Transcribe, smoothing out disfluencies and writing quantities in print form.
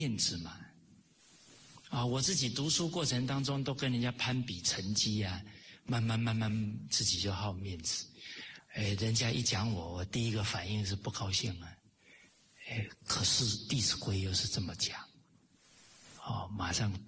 面子嘛。我自己读书过程当中都跟人家攀比成绩啊，慢慢自己就好面子。人家一讲我第一个反应是不高兴啊。可是《弟子规》又是这么讲，马上